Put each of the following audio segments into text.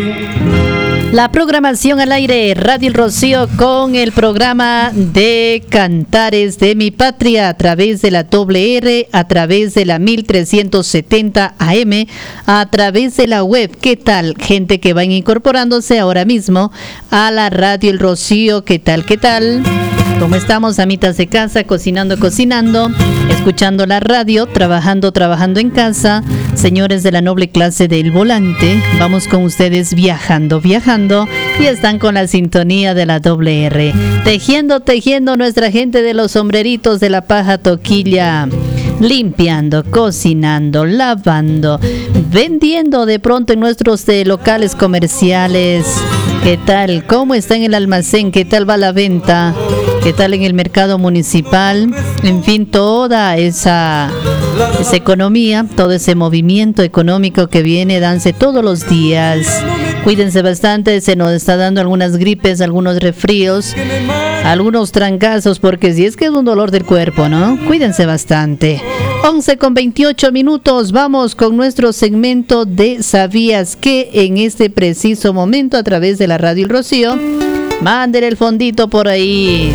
La programación al aire, Radio El Rocío, con el programa de Cantares de mi Patria a través de la WR, a través de la 1370 AM, a través de la web. ¿Qué tal? Gente que van incorporándose ahora mismo a la Radio El Rocío. ¿Qué tal? ¿Qué tal? ¿Cómo estamos, amitas de casa? Cocinando, escuchando la radio, trabajando en casa. Señores de la noble clase del volante, vamos con ustedes viajando y están con la sintonía de la WR. Tejiendo nuestra gente de los sombreritos de la paja toquilla. Limpiando, cocinando, lavando, vendiendo de pronto en nuestros locales comerciales. ¿Qué tal? ¿Cómo está en el almacén? ¿Qué tal va la venta? ¿Qué tal en el mercado municipal? En fin, toda esa economía, todo ese movimiento económico que viene dándose todos los días. Cuídense bastante, se nos está dando algunas gripes, algunos resfríos, algunos trancazos, porque si es que es un dolor del cuerpo, ¿no? Cuídense bastante. 11:28, vamos con nuestro segmento de ¿Sabías qué? En este preciso momento a través de la Radio El Rocío. Manden el fondito por ahí.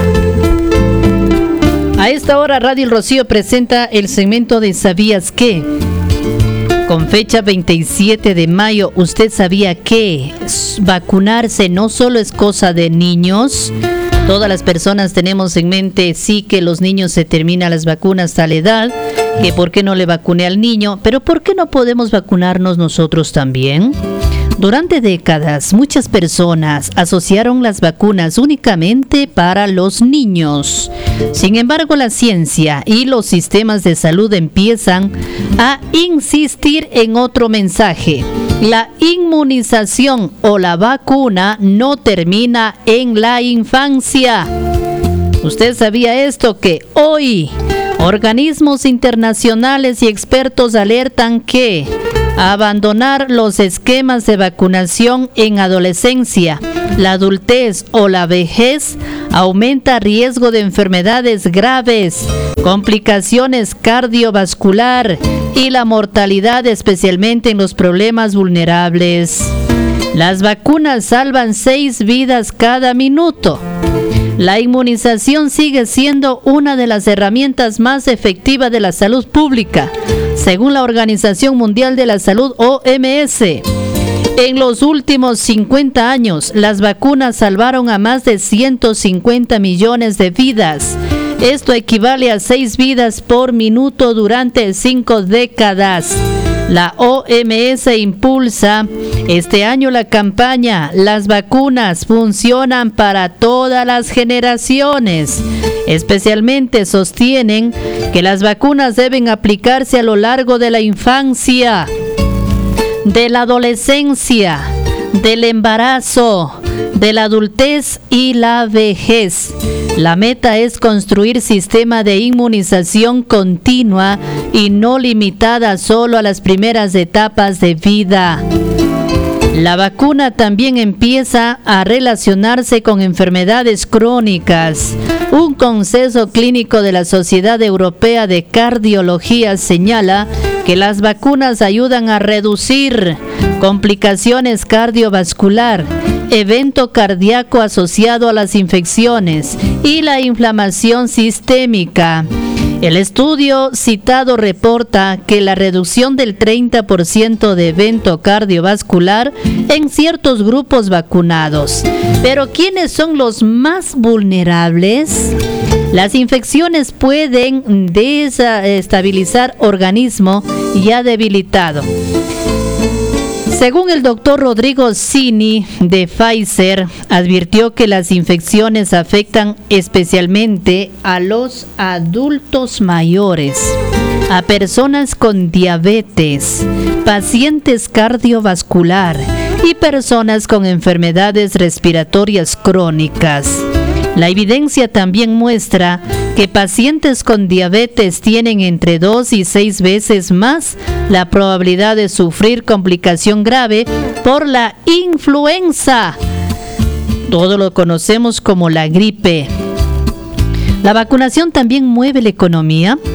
A esta hora Radio El Rocío presenta el segmento de ¿Sabías qué? Con fecha 27 de mayo, ¿usted sabía que vacunarse no solo es cosa de niños? Todas las personas tenemos en mente, sí, que los niños se terminan las vacunas a tal edad, que por qué no le vacuné al niño, pero ¿por qué no podemos vacunarnos nosotros también? Durante décadas, muchas personas asociaron las vacunas únicamente para los niños. Sin embargo, la ciencia y los sistemas de salud empiezan a insistir en otro mensaje. La inmunización o la vacuna no termina en la infancia. ¿Usted sabía esto? Que hoy organismos internacionales y expertos alertan que abandonar los esquemas de vacunación en adolescencia, la adultez o la vejez aumenta riesgo de enfermedades graves, complicaciones cardiovascular y la mortalidad, especialmente en los problemas vulnerables. Las vacunas salvan 6 vidas cada minuto. La inmunización sigue siendo una de las herramientas más efectivas de la salud pública, según la Organización Mundial de la Salud, OMS. En los últimos 50 años, las vacunas salvaron a más de 150 millones de vidas. Esto equivale a 6 vidas por minuto durante 5 décadas. La OMS impulsa este año la campaña "Las vacunas funcionan para todas las generaciones". Especialmente sostienen que las vacunas deben aplicarse a lo largo de la infancia, de la adolescencia, del embarazo, de la adultez y la vejez. La meta es construir sistema de inmunización continua y no limitada solo a las primeras etapas de vida. La vacuna también empieza a relacionarse con enfermedades crónicas. Un consenso clínico de la Sociedad Europea de Cardiología señala que las vacunas ayudan a reducir complicaciones cardiovascular, evento cardíaco asociado a las infecciones y la inflamación sistémica. El estudio citado reporta que la reducción del 30% de evento cardiovascular en ciertos grupos vacunados. Pero ¿quiénes son los más vulnerables? Las infecciones pueden desestabilizar organismo ya debilitado. Según el doctor Rodrigo Cini de Pfizer, advirtió que las infecciones afectan especialmente a los adultos mayores, a personas con diabetes, pacientes cardiovascular y personas con enfermedades respiratorias crónicas. La evidencia también muestra que pacientes con diabetes tienen entre 2 y 6 veces más la probabilidad de sufrir complicación grave por la influenza. Todo lo conocemos como la gripe. La vacunación también mueve la economía.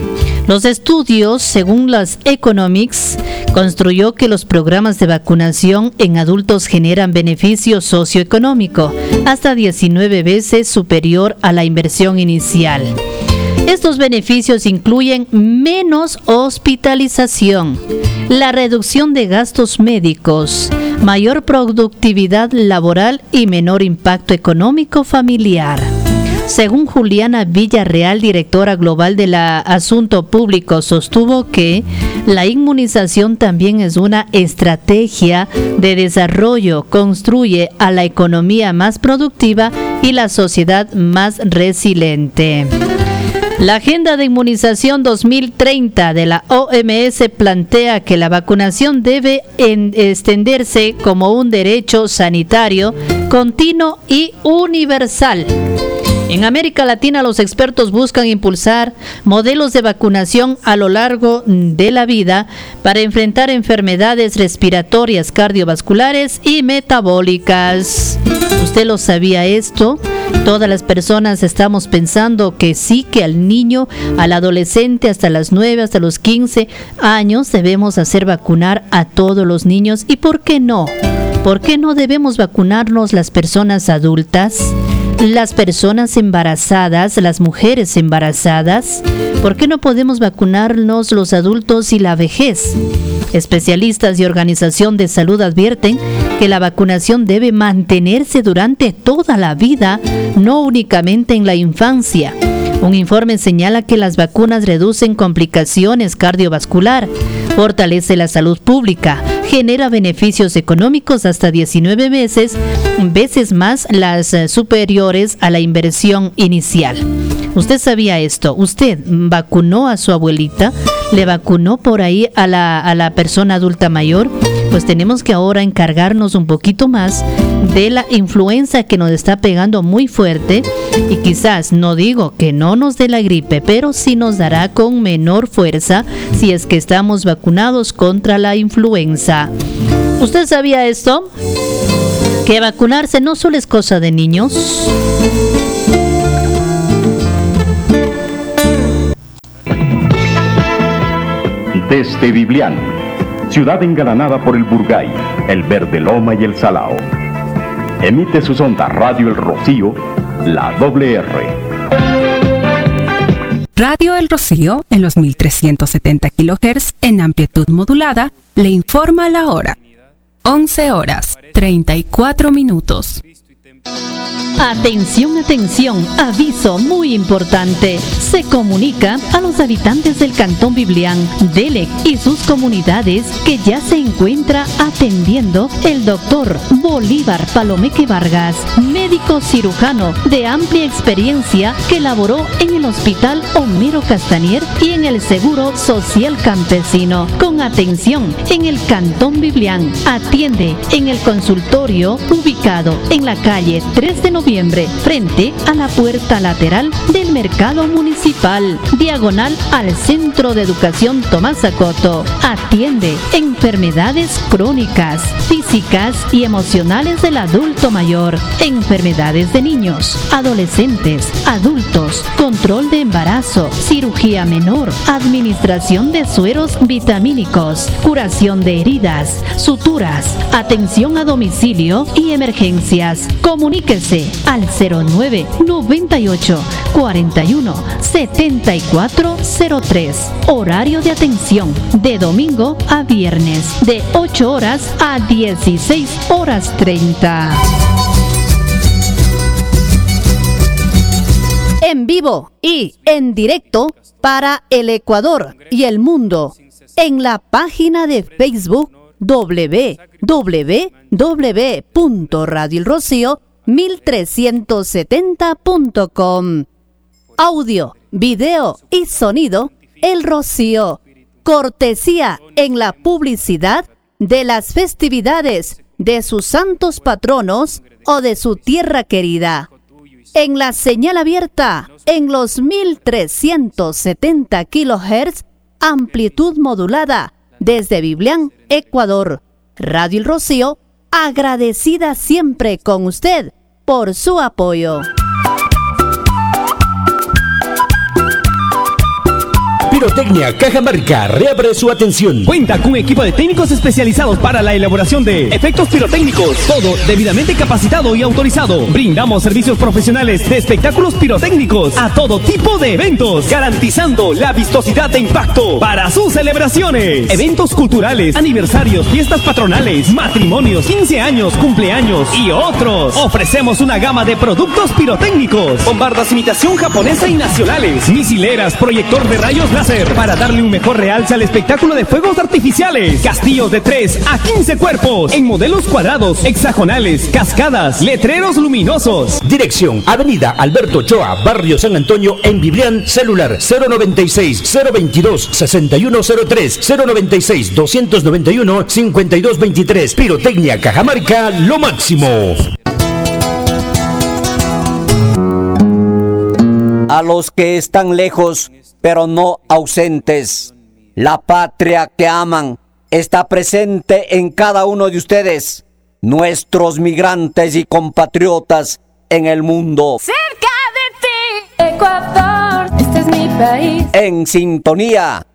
Los estudios, según las Economics, construyó que los programas de vacunación en adultos generan beneficio socioeconómico hasta 19 veces superior a la inversión inicial. Estos beneficios incluyen menos hospitalización, la reducción de gastos médicos, mayor productividad laboral y menor impacto económico familiar. Según Juliana Villarreal, directora global de la Asunto Público, sostuvo que la inmunización también es una estrategia de desarrollo, construye a la economía más productiva y la sociedad más resiliente. La Agenda de Inmunización 2030 de la OMS plantea que la vacunación debe extenderse como un derecho sanitario continuo y universal. En América Latina, los expertos buscan impulsar modelos de vacunación a lo largo de la vida para enfrentar enfermedades respiratorias, cardiovasculares y metabólicas. ¿Usted lo sabía esto? Todas las personas estamos pensando que sí, que al niño, al adolescente, hasta las 9, hasta los 15 años debemos hacer vacunar a todos los niños. ¿Y por qué no? ¿Por qué no debemos vacunarnos las personas adultas? Las personas embarazadas, las mujeres embarazadas. ¿Por qué no podemos vacunarnos los adultos y la vejez? Especialistas y Organización de Salud advierten que la vacunación debe mantenerse durante toda la vida, no únicamente en la infancia. Un informe señala que las vacunas reducen complicaciones cardiovasculares, fortalece la salud pública, genera beneficios económicos hasta 19 veces más las superiores a la inversión inicial. ¿Usted sabía esto? ¿Usted vacunó a su abuelita? ¿Le vacunó por ahí a la persona adulta mayor? Pues tenemos que ahora encargarnos un poquito más de la influenza que nos está pegando muy fuerte, y quizás, no digo que no nos dé la gripe, pero sí nos dará con menor fuerza si es que estamos vacunados contra la influenza. ¿Usted sabía esto? Que vacunarse no solo es cosa de niños. Desde Biblián, ciudad engalanada por el Burgay, el Verde Loma y el Salao. Emite sus ondas Radio El Rocío, la WR. Radio El Rocío, en los 1370 kHz en amplitud modulada, le informa la hora. 11 horas, 34 minutos. Atención, atención, aviso muy importante. Se comunica a los habitantes del Cantón Biblián, Delec y sus comunidades que ya se encuentra atendiendo el doctor Bolívar Palomeque Vargas, médico cirujano de amplia experiencia que laboró en el Hospital Homero Castañer y en el Seguro Social Campesino. Con atención en el Cantón Biblián, atiende en el consultorio ubicado en la calle 3 de noviembre, frente a la puerta lateral del mercado municipal, diagonal al Centro de Educación Tomás Acoto. Atiende enfermedades crónicas, físicas y emocionales del adulto mayor, enfermedades de niños, adolescentes, adultos, control de embarazo, cirugía menor, administración de sueros vitamínicos, curación de heridas, suturas, atención a domicilio y emergencias. Comuníquese al 09 98 41 7403. Horario de atención de domingo a viernes de 8 horas a 16 horas 30. En vivo y en directo para el Ecuador y el mundo en la página de Facebook www.radioelrocío1370.com. Audio, video y sonido El Rocío. Cortesía en la publicidad de las festividades de sus santos patronos o de su tierra querida. En la señal abierta en los 1370 kHz, amplitud modulada desde Biblián, Ecuador. Radio El Rocío, agradecida siempre con usted por su apoyo. Pirotecnia Cajamarca reabre su atención. Cuenta con un equipo de técnicos especializados para la elaboración de efectos pirotécnicos. Todo debidamente capacitado y autorizado. Brindamos servicios profesionales de espectáculos pirotécnicos a todo tipo de eventos, garantizando la vistosidad de impacto para sus celebraciones. Eventos culturales, aniversarios, fiestas patronales, matrimonios, 15 años, cumpleaños y otros. Ofrecemos una gama de productos pirotécnicos, bombardas imitación japonesa y nacionales, misileras, proyector de rayos láser para darle un mejor realce al espectáculo de fuegos artificiales, castillos de 3 a 15 cuerpos en modelos cuadrados, hexagonales, cascadas, letreros luminosos. Dirección: Avenida Alberto Ochoa, Barrio San Antonio, en Biblián. Celular 096-022-6103, 096-291-5223. Pirotecnia Cajamarca, lo máximo. A los que están lejos, pero no ausentes, la patria que aman está presente en cada uno de ustedes, nuestros migrantes y compatriotas en el mundo. Cerca de ti, Ecuador, este es mi país. En sintonía,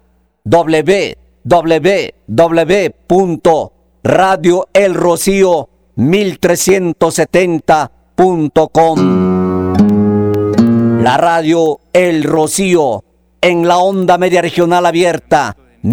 www.radioelrocío1370.com. La radio El Rocío, en la onda media regional abierta,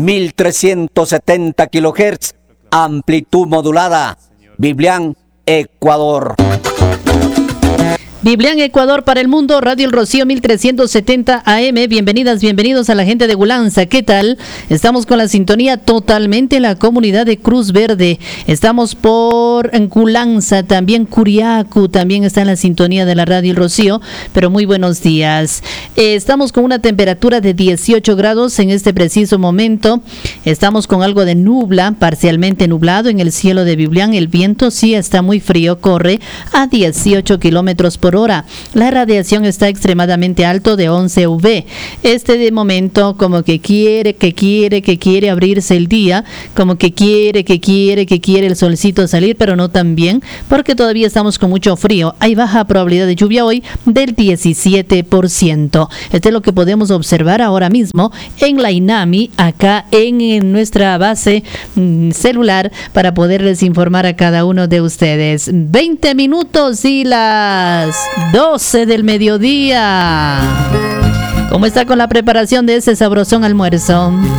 1370 kHz, amplitud modulada, Biblián, Ecuador. Biblián, Ecuador para el mundo, Radio El Rocío 1370 AM. Bienvenidas, bienvenidos a la gente de Gulanza. ¿Qué tal? Estamos con la sintonía totalmente la comunidad de Cruz Verde. Estamos por Gulanza, también Curiacu, también está en la sintonía de la Radio El Rocío. Pero muy buenos días. Estamos con una temperatura de 18 grados en este preciso momento. Estamos con algo de nubla, parcialmente nublado en el cielo de Biblián. El viento sí está muy frío, corre a 18 kilómetros por hora. La radiación está extremadamente alto de 11 UV. De momento como que quiere abrirse el día, como que quiere el solcito salir, pero no tan bien, porque todavía estamos con mucho frío. Hay baja probabilidad de lluvia hoy del 17%. Esto es lo que podemos observar ahora mismo en la INAMI, acá en nuestra base celular, para poderles informar a cada uno de ustedes. 20 minutos y las 12 del mediodía. ¿Cómo está con la preparación de ese sabrosón almuerzo?